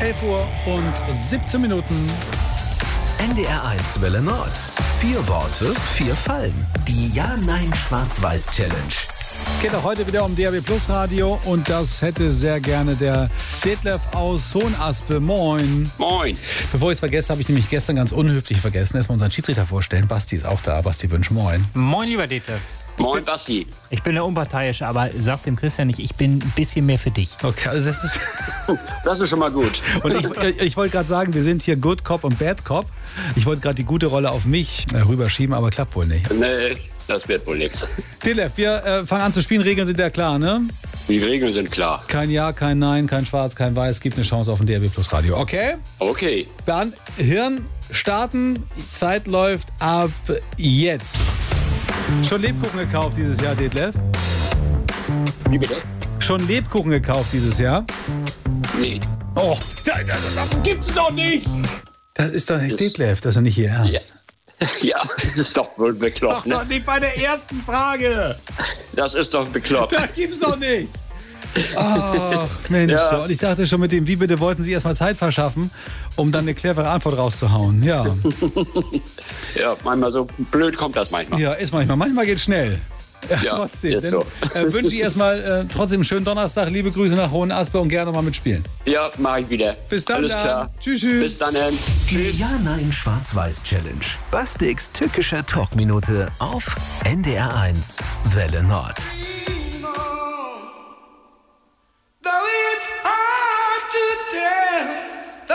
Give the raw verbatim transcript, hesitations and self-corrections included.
elf Uhr und siebzehn Minuten. N D R eins Welle Nord. Vier Worte, vier Fallen. Die Ja-Nein-Schwarz-Weiß-Challenge. Geht auch heute wieder um D A B Plus Radio und das hätte sehr gerne der Detlef aus Hohenaspe. Moin. Moin. Bevor ich es vergesse, habe ich nämlich gestern ganz unhöflich vergessen. Erstmal unseren Schiedsrichter vorstellen. Basti ist auch da. Basti Wünsch, moin. Moin, lieber Detlef. Moin, Basti. Ich bin ja unparteiisch, aber sag's dem Christian nicht, ich bin ein bisschen mehr für dich. Okay, also das ist... Das ist schon mal gut. Und ich, ich wollte gerade sagen, wir sind hier Good Cop und Bad Cop. Ich wollte gerade die gute Rolle auf mich äh, rüberschieben, aber klappt wohl nicht. Nee, das wird wohl nichts. Detlef, wir äh, fangen an zu spielen. Regeln sind ja klar, ne? Die Regeln sind klar. Kein Ja, kein Nein, kein Schwarz, kein Weiß. Gibt eine Chance auf ein D A B Plus Radio. Okay? Okay. Dann Hirn starten. Zeit läuft ab jetzt. Schon Lebkuchen gekauft dieses Jahr, Detlef? Wie bitte? Schon Lebkuchen gekauft dieses Jahr? Nee. Oh, das, das, das gibt's doch nicht! Das ist doch nicht Detlef, das ist doch nicht Ihr Ernst. Ja. Ja, das ist doch wohl bekloppt, Doch, doch ne? nicht bei der ersten Frage! Das ist doch bekloppt. Das gibt's doch nicht! Ach, Mensch. Ja. Und ich dachte schon mit dem Wie bitte wollten Sie erstmal Zeit verschaffen, um dann eine clevere Antwort rauszuhauen. Ja. Ja, manchmal so blöd kommt das manchmal. Ja, ist manchmal. Manchmal geht's schnell. Ja, Ja, trotzdem. ist Dann, so. äh, wünsche ich erstmal äh, trotzdem einen schönen Donnerstag. Liebe Grüße nach Hohenaspe und gerne mal mitspielen. Ja, mach ich wieder. Bis dann. Alles dann. klar. Tschüss, tschüss. Bis dann. Die Tschüss. Ja-Nein-Schwarz-Weiß-Challenge. Bastiks tückischer Talkminute auf N D R eins Welle Nord.